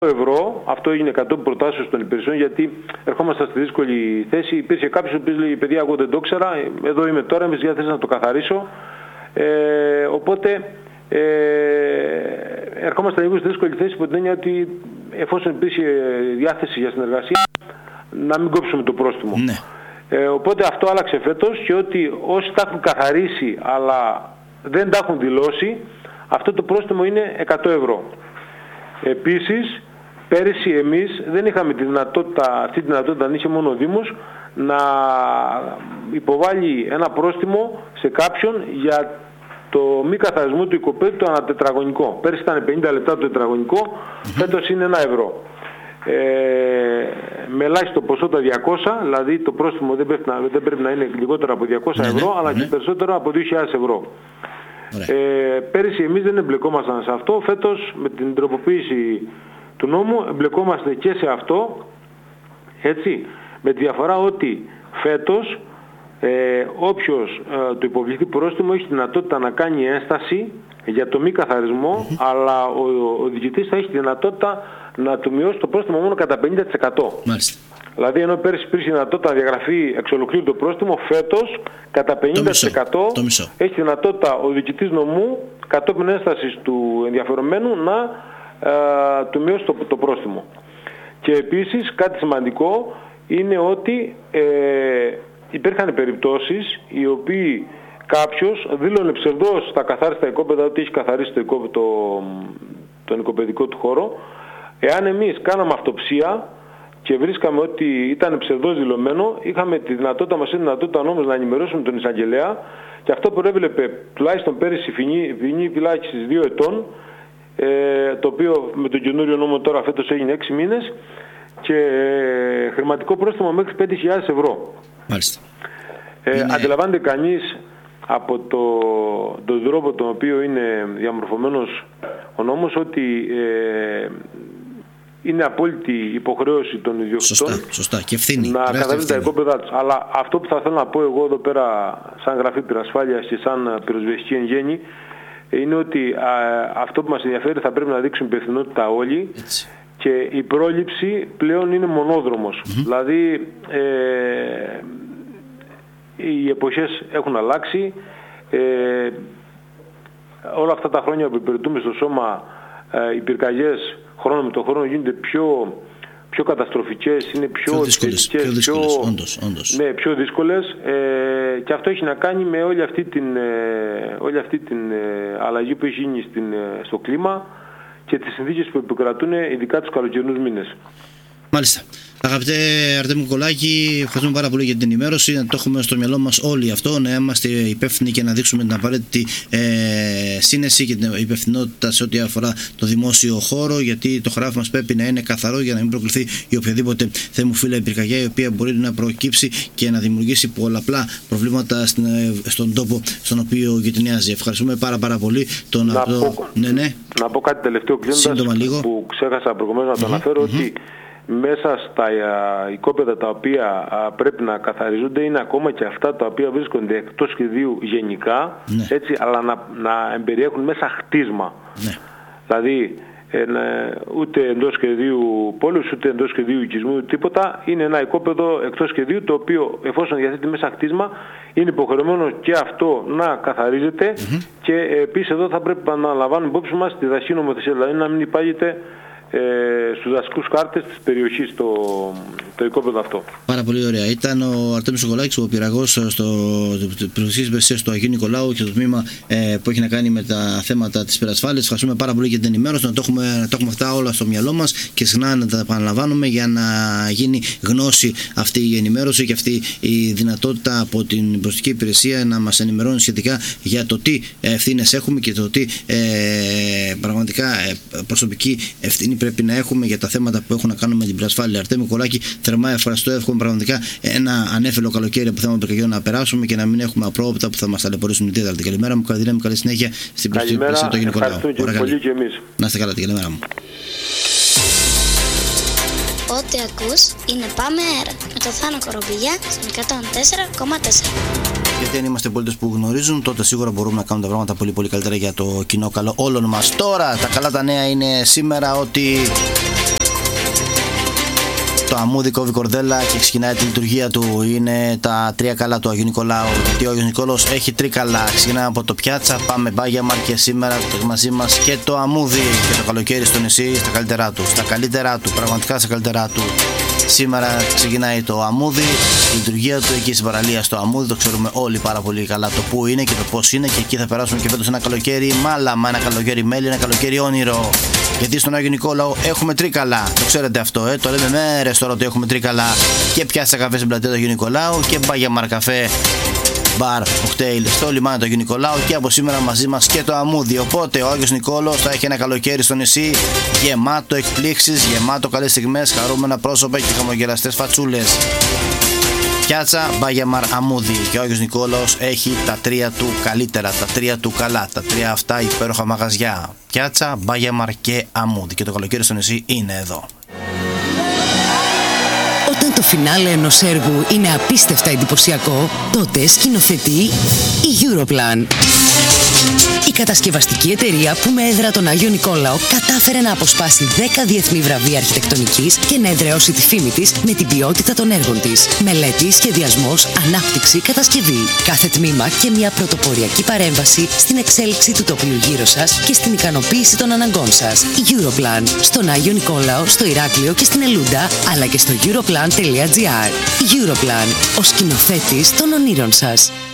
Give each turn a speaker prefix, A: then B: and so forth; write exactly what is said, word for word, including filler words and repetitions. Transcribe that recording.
A: ευρώ, αυτό έγινε κατόπιν προτάσεως των υπηρεσιών, γιατί ερχόμαστε στη δύσκολη θέση. Υπήρχε κάποιος που λέει: παιδιά, εγώ δεν το ξέρα, εδώ είμαι τώρα, είμαι στη διάθεση να το καθαρίσω. Ε, οπότε ε, ερχόμαστε λίγο στη δύσκολη θέση από την έννοια ότι εφόσον υπήρχε διάθεση για συνεργασία, να μην κόψουμε το πρόστιμο.
B: Ναι.
A: Ε, οπότε αυτό άλλαξε φέτος, και ότι όσοι τα έχουν καθαρίσει αλλά δεν τα έχουν δηλώσει, αυτό το πρόστιμο είναι εκατό ευρώ. Επίσης, πέρυσι εμείς δεν είχαμε τη δυνατότητα, αυτή τη δυνατότητα, αν είχε μόνο ο Δήμος, να υποβάλει ένα πρόστιμο σε κάποιον για το μη καθαρισμό του οικοπαίδου το ανατετραγωνικό. Πέρυσι ήταν πενήντα λεπτά το τετραγωνικό, φέτος είναι ένα ευρώ. Ε, με ελάχιστο ποσό τα διακόσια, δηλαδή το πρόστιμο δεν πρέπει να, δεν πρέπει να είναι λιγότερο από διακόσια ευρώ, ναι, αλλά ναι, και περισσότερο από δύο χιλιάδες ευρώ. Ε, πέρυσι εμείς δεν εμπλεκόμασταν σε αυτό, φέτος με την τροποποίηση του νόμου εμπλεκόμαστε και σε αυτό, έτσι, με τη διαφορά ότι φέτος ε, όποιος ε, το υποβληθεί πρόστιμο έχει τη δυνατότητα να κάνει ένσταση για το μη καθαρισμό, mm-hmm. αλλά ο, ο, ο διοικητής θα έχει τη δυνατότητα να του μειώσει το πρόστιμο μόνο κατά πενήντα τοις εκατό.
B: Μάλιστα.
A: Δηλαδή, ενώ πέρυσι υπήρχε δυνατότητα να διαγραφεί εξ ολοκλήρου το πρόστιμο, φέτος κατά πενήντα τοις εκατό
B: το μισό, το μισό.
A: έχει δυνατότητα ο διοικητής νομού κατόπιν ένστασης του ενδιαφερομένου να ε, του μειώσει το, το πρόστιμο. Και επίσης κάτι σημαντικό είναι ότι ε, υπήρχαν περιπτώσεις οι οποίοι κάποιος δήλωνε ψευδώς στα καθάριστα οικόπεδα ότι έχει καθαρίσει το οικόπεδο, το, τον οικοπαιδικό του χώρο. Εάν εμείς κάναμε αυτοψία και βρίσκαμε ότι ήταν ψευδός δηλωμένο, είχαμε τη δυνατότητα, μας είναι δυνατότητα όμως να ενημερώσουμε τον εισαγγελέα, και αυτό προέβλεπε τουλάχιστον πέρυσι ποινή φυλάκισης δύο ετών, ε, το οποίο με τον καινούριο νόμο τώρα φέτος έγινε έξι μήνες, και ε, χρηματικό πρόστιμο μέχρι πέντε χιλιάδες ευρώ.
B: Μάλιστα.
A: Ε,
B: είναι...
A: Αντιλαμβάνεται κανείς από το, τον τρόπο τον οποίο είναι διαμορφωμένος ο νόμος ότι ε, είναι απόλυτη υποχρέωση των ιδιοκτητών,
B: σωστά, σωστά. Και ευθύνη,
A: να καθαρίζουν τα οικόπεδά τους. Αλλά αυτό που θα θέλω να πω εγώ εδώ πέρα σαν γραφή πυρασφάλειας και σαν πυροσβεστική εν γέννη είναι ότι α, αυτό που μας ενδιαφέρει, θα πρέπει να δείξουν υπευθυνότητα όλοι. Έτσι. Και η πρόληψη πλέον είναι μονόδρομος. Mm-hmm. Δηλαδή ε, οι εποχές έχουν αλλάξει, ε, όλα αυτά τα χρόνια που υπηρετούμε στο σώμα, ε, οι πυρκαγιές χρόνο με το χρόνο γίνονται πιο, πιο καταστροφικές, είναι πιο,
B: πιο δύσκολες, πιο, δύσκολες, πιο, όντως, όντως.
A: Ναι, πιο δύσκολες, ε, και αυτό έχει να κάνει με όλη αυτή την, ε, όλη αυτή την ε, αλλαγή που έχει γίνει στην, ε, στο κλίμα και τις συνθήκες που επικρατούν ειδικά τους καλοκαιρινούς μήνες.
B: Μάλιστα. Αγαπητέ Αρτέμι Κολάκη, ευχαριστούμε πάρα πολύ για την ενημέρωση. Να το έχουμε στο μυαλό μας όλοι αυτό, να είμαστε υπεύθυνοι και να δείξουμε την απαραίτητη ε, σύνεση και την υπευθυνότητα σε ό,τι αφορά το δημόσιο χώρο, γιατί το χωράφι μας πρέπει να είναι καθαρό για να μην προκληθεί η οποιαδήποτε θερμοφύλλα πυρκαγιά, η οποία μπορεί να προκύψει και να δημιουργήσει πολλαπλά προβλήματα στην, στον τόπο στον οποίο γειτονιάζει. Ευχαριστούμε πάρα, πάρα πολύ. Τον
A: να,
B: το...
A: πω,
B: ναι, ναι.
A: να πω κάτι τελευταίο κλείνοντας που ξέχασα προηγουμένως να το mm-hmm, αναφέρω, mm-hmm. ότι μέσα στα οικόπεδα τα οποία πρέπει να καθαριζούνται είναι ακόμα και αυτά τα οποία βρίσκονται εκτός σχεδίου γενικά, ναι. έτσι, αλλά να, να εμπεριέχουν μέσα χτίσμα. Ναι. Δηλαδή ε, ούτε εντός σχεδίου πόλους, ούτε εντός σχεδίου οικισμού, τίποτα. Είναι ένα οικόπεδο εκτός σχεδίου, το οποίο εφόσον διαθέτει μέσα χτίσμα είναι υποχρεωμένο και αυτό να καθαρίζεται, mm-hmm. και επίσης εδώ θα πρέπει να λαμβάνουμε υπόψη μας τη δασική νομοθεσία, δηλαδή να μην υπάγεται Ε, στους δασικούς χάρτες της περιοχής το, το οικόπεδο αυτό.
B: Πάρα πολύ ωραία. Ήταν ο Αρτέμις Κολάκης, ο πυραγός στο περιοχής υπηρεσίας του Αγίου Νικολάου και το τμήμα ε, που έχει να κάνει με τα θέματα της πυρασφάλειας. Ευχαριστούμε πάρα πολύ για την ενημέρωση, να το έχουμε, να το έχουμε αυτά όλα στο μυαλό μας και συχνά να τα επαναλαμβάνουμε για να γίνει γνώση αυτή η ενημέρωση και αυτή η δυνατότητα από την προστική υπηρεσία να μας ενημερώνει σχετικά για το τι ευθύνες έχουμε και το τι ε, πραγματικά ε, προσωπική ευθύνη πρέπει να έχουμε για τα θέματα που έχουν να κάνουν με την πυρασφάλεια. Αρτέμι Κολάκη, θερμά ευχαριστώ. Εύχομαι πραγματικά ένα ανέφελο καλοκαίρι από θέμα πυρκαγιών να περάσουμε και να μην έχουμε απρόοπτα που θα μας ταλαιπωρήσουν ιδιαίτερα. Την καλημέρα μου, καλή δύναμη, καλή συνέχεια στην προστασία του Αγίου Νικολάου.
A: Ευχαριστούμε πολύ και εμείς.
B: Να είστε καλά, την καλημέρα μου.
C: Ό,τι ακούς είναι Πάμε Αέρα με το Θάνο Κορομπηλιά στον εκατόν τέσσερα κόμμα τέσσερα.
B: Γιατί αν είμαστε πολίτες που γνωρίζουν, τότε σίγουρα μπορούμε να κάνουμε τα πράγματα πολύ πολύ καλύτερα για το κοινό καλό όλων μας. Τώρα τα καλά τα νέα είναι σήμερα ότι το αμμούδι κόβει κορδέλα και ξεκινάει τη λειτουργία του. Είναι τα τρία καλά του Αγίου Νικολάου. Γιατί ο Άγιος Νικόλαος έχει τρίκαλα. Ξεκινάμε από το πιάτσα, πάμε Μπάγιαμαρ και σήμερα μαζί μας και το αμμούδι. Και το καλοκαίρι στο νησί στα καλύτερά του. Στα καλύτερά του, πραγματικά στα καλύτερά του. Σήμερα ξεκινάει το αμμούδι, η λειτουργία του εκεί στην παραλία στο αμμούδι. Το ξέρουμε όλοι πάρα πολύ καλά το που είναι και το πώς είναι. Και εκεί θα περάσουμε και φέτος ένα καλοκαίρι μάλαμα, ένα καλοκαίρι μέλι, ένα καλοκαίρι όνειρο. Γιατί στον Άγιο Νικόλαο έχουμε τρίκαλα. Το ξέρετε αυτό, ε? Το λέμε μέρες τώρα ότι έχουμε τρίκαλα. Και πιάσα καφέ στην πλατεία του Αγίου Νικολάου και Μπάγιαμαρ καφέ, μπαρ, κοκτέιλ στο λιμάνι του Αγίου Νικολάου και από σήμερα μαζί μας και το αμμούδι. Οπότε ο Άγιος Νικόλαος θα έχει ένα καλοκαίρι στο νησί γεμάτο εκπλήξεις, γεμάτο καλές στιγμές, χαρούμενα πρόσωπα και χαμογελαστές φατσούλες. Πιάτσα, Μπάγιαμαρ, αμμούδι. Και ο Άγιος Νικόλαος έχει τα τρία του καλύτερα, τα τρία του καλά, τα τρία αυτά υπέροχα μαγαζιά. Πιάτσα, Μπάγιαμαρ και αμμούδι. Και το καλοκαίρι στο νησί είναι εδώ.
D: Όταν το φινάλε ενός έργου είναι απίστευτα εντυπωσιακό, τότε σκηνοθετεί η Europlan. Η κατασκευαστική εταιρεία που με έδρα τον Άγιο Νικόλαο κατάφερε να αποσπάσει δέκα διεθνή βραβεία αρχιτεκτονικής και να εδραιώσει τη φήμη της με την ποιότητα των έργων της. Μελέτη, σχεδιασμός, ανάπτυξη, κατασκευή. Κάθε τμήμα και μια πρωτοποριακή παρέμβαση στην εξέλιξη του τοπίου γύρω σας και στην ικανοποίηση των αναγκών σας. Η Europlan στον Άγιο Νικόλαο, στο Ηράκλειο και στην Ελούντα, αλλά και στο europlan τελεία gr. Europlan, ο σκηνοθέτης των ονείρων σας.